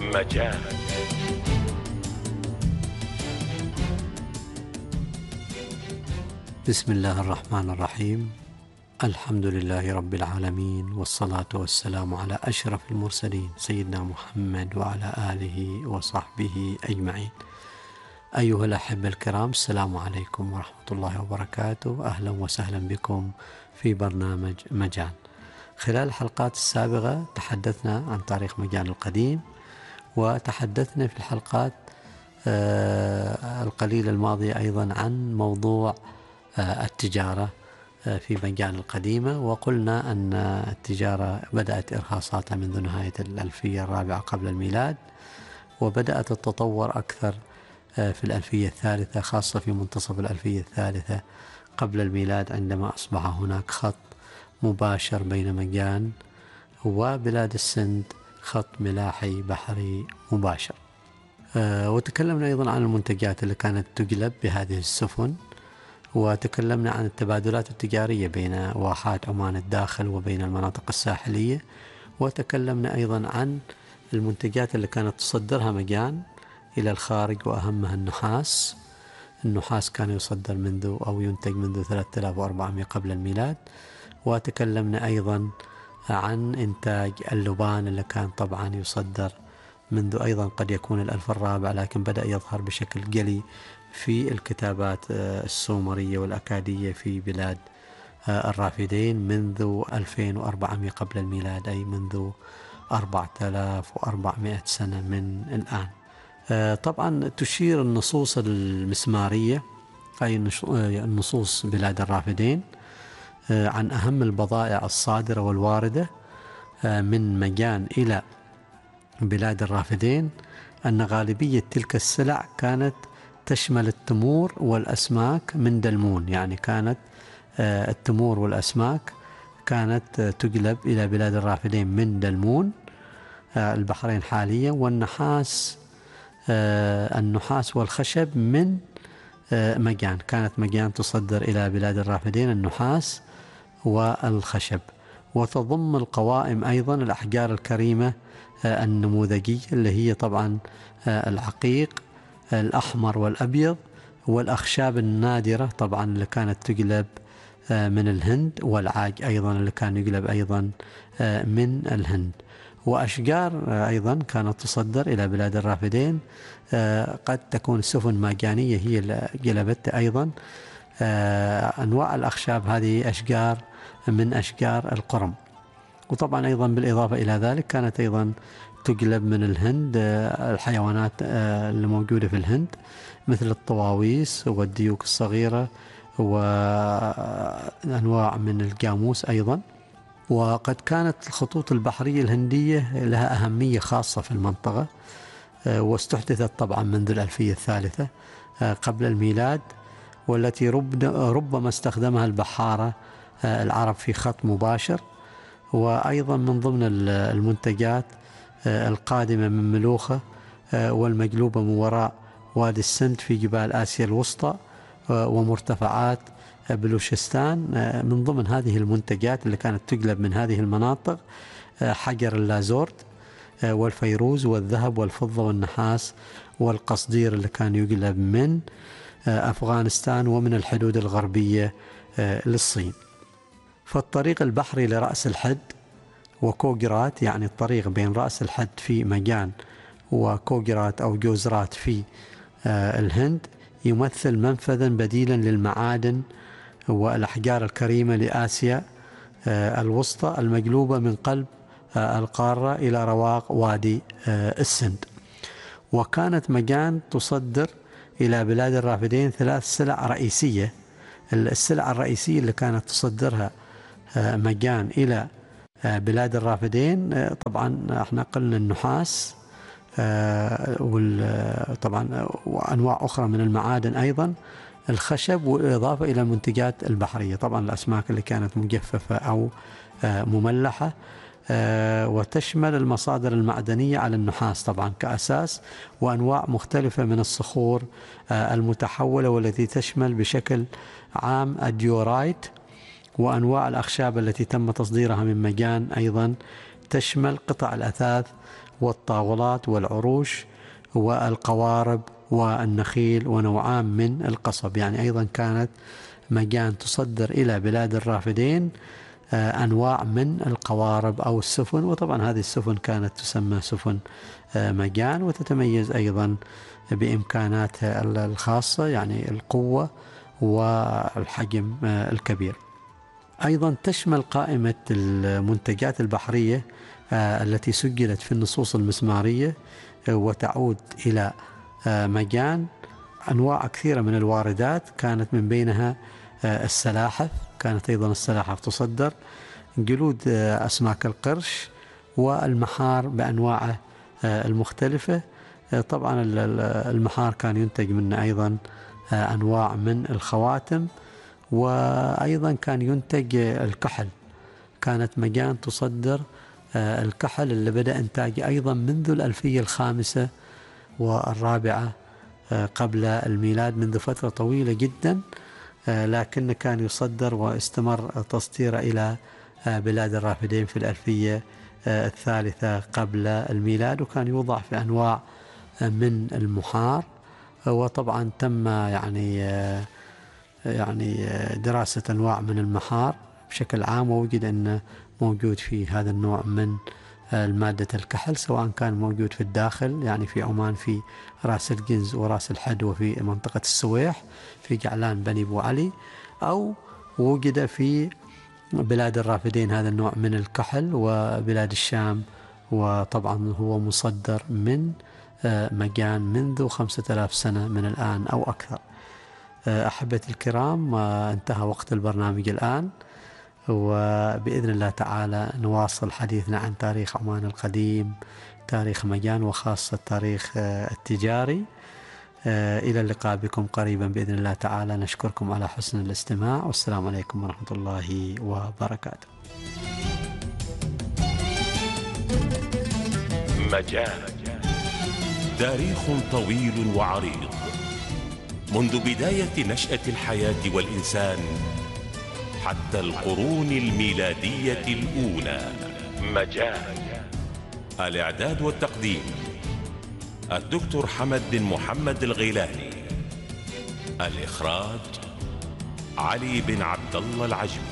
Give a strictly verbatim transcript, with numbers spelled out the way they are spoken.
مجال. بسم الله الرحمن الرحيم. الحمد لله رب العالمين، والصلاة والسلام على أشرف المرسلين سيدنا محمد وعلى آله وصحبه أجمعين. أيها الأحبة الكرام، السلام عليكم ورحمة الله وبركاته. أهلا وسهلا بكم في برنامج مجال. خلال الحلقات السابقة تحدثنا عن تاريخ مجان القديم، وتحدثنا في الحلقات القليلة الماضية أيضا عن موضوع التجارة في مجان القديمة، وقلنا أن التجارة بدأت إرهاصاتها منذ نهاية الألفية الرابعة قبل الميلاد، وبدأت التطور أكثر في الألفية الثالثة، خاصة في منتصف الألفية الثالثة قبل الميلاد، عندما أصبح هناك خط مباشر بين مجان وبلاد السند، خط ملاحي بحري مباشر. وتكلمنا أيضا عن المنتجات اللي كانت تجلب بهذه السفن، وتكلمنا عن التبادلات التجارية بين واحات عمان الداخل وبين المناطق الساحلية، وتكلمنا أيضا عن المنتجات اللي كانت تصدرها مجان إلى الخارج، وأهمها النحاس. النحاس كان يصدر منذ أو ينتج منذ ثلاثة آلاف وأربعمائة قبل الميلاد. وتكلمنا أيضا عن إنتاج اللبان اللي كان طبعا يصدر منذ أيضا قد يكون الألف الرابع، لكن بدأ يظهر بشكل جلي في الكتابات السومرية والأكادية في بلاد الرافدين منذ ألفين وأربعمائة قبل الميلاد، أي منذ أربعة آلاف وأربعمائة سنة من الآن. طبعا تشير النصوص المسمارية، أي النصوص بلاد الرافدين، عن أهم البضائع الصادرة والواردة من مجان إلى بلاد الرافدين، أن غالبية تلك السلع كانت تشمل التمور والأسماك من دلمون، يعني كانت التمور والأسماك كانت تجلب إلى بلاد الرافدين من دلمون البحرين حاليا، والنحاس النحاس والخشب من مجان، كانت مجان تصدر إلى بلاد الرافدين النحاس والخشب. وتضم القوائم أيضا الأحجار الكريمة النموذجية، اللي هي طبعا العقيق الأحمر والأبيض، والأخشاب النادرة طبعا اللي كانت تجلب من الهند، والعاج أيضا اللي كان يجلب أيضا من الهند. وأشجار أيضا كانت تصدر إلى بلاد الرافدين، قد تكون سفن مجانية هي اللي جلبتها أيضا. أنواع الأخشاب هذه أشجار من أشجار القرم. وطبعا أيضا بالإضافة إلى ذلك كانت أيضا تجلب من الهند الحيوانات اللي موجودة في الهند، مثل الطواويس والديوك الصغيرة وأنواع من الجاموس أيضا. وقد كانت الخطوط البحرية الهندية لها أهمية خاصة في المنطقة، واستحدثت طبعا منذ الألفية الثالثة قبل الميلاد، والتي ربما استخدمها البحارة العرب في خط مباشر. وأيضا من ضمن المنتجات القادمة من ملوخة والمجلوبة من وراء وادي السند في جبال آسيا الوسطى ومرتفعات بلوشستان. من ضمن هذه المنتجات اللي كانت تجلب من هذه المناطق حجر اللازورد والفيروز والذهب والفضة والنحاس والقصدير اللي كان يجلب من أفغانستان ومن الحدود الغربية للصين. فالطريق البحري لرأس الحد وكوجرات، يعني الطريق بين رأس الحد في مجان وكوجرات أو جوزرات في الهند، يمثل منفذا بديلا للمعادن والأحجار الكريمة لآسيا الوسطى المجلوبة من قلب القارة إلى رواق وادي السند. وكانت مجان تصدر إلى بلاد الرافدين ثلاث سلع رئيسية. السلع الرئيسية اللي كانت تصدرها مجان إلى بلاد الرافدين طبعا احنا قلنا النحاس، طبعا وأنواع أخرى من المعادن، أيضا الخشب، والإضافة إلى المنتجات البحرية، طبعا الأسماك اللي كانت مجففة أو مملحة، وتشمل المصادر المعدنية على النحاس طبعا كأساس، وأنواع مختلفة من الصخور المتحولة والتي تشمل بشكل عام الديورايت، وأنواع الأخشاب التي تم تصديرها من مجان أيضا تشمل قطع الأثاث والطاولات والعروش والقوارب والنخيل ونوعان من القصب. يعني أيضا كانت مجان تصدر إلى بلاد الرافدين أنواع من القوارب أو السفن، وطبعا هذه السفن كانت تسمى سفن مجان، وتتميز أيضا بإمكاناتها الخاصة، يعني القوة والحجم الكبير. أيضا تشمل قائمة المنتجات البحرية التي سجلت في النصوص المسمارية وتعود إلى مجان أنواع كثيرة من الواردات، كانت من بينها السلاحف، كانت أيضا السلاحف تصدر، جلود أسماك القرش، والمحار بأنواعه المختلفة. طبعا المحار كان ينتج منه أيضا أنواع من الخواتم، وأيضا كان ينتج الكحل، كانت مجان تصدر الكحل اللي بدأ إنتاجه أيضا منذ الألفية الخامسة والرابعة قبل الميلاد، منذ فترة طويلة جدا، لكن كان يصدر واستمر تصديره إلى بلاد الرافدين في الألفية الثالثة قبل الميلاد، وكان يوضع في أنواع من المحار. وطبعا تم يعني يعني دراسة أنواع من المحار بشكل عام، ووجد أنه موجود في هذا النوع من المادة الكحل، سواء كان موجود في الداخل يعني في عمان في راس الجنز وراس الحد وفي منطقة السويح في جعلان بني بو علي، أو وجد في بلاد الرافدين هذا النوع من الكحل وبلاد الشام، وطبعا هو مصدر من مجان منذ خمسة آلاف سنة من الآن أو أكثر. أحبتي الكرام، انتهى وقت البرنامج الآن، وبإذن الله تعالى نواصل حديثنا عن تاريخ عمان القديم، تاريخ مجان، وخاصة التاريخ التجاري. إلى اللقاء بكم قريبا بإذن الله تعالى. نشكركم على حسن الاستماع، والسلام عليكم ورحمة الله وبركاته. مجان تاريخ طويل وعريض، منذ بداية نشأة الحياة والإنسان حتى القرون الميلادية الأولى. مجان. الإعداد والتقديم الدكتور حمد بن محمد الغيلاني، الإخراج علي بن عبد الله العجمي.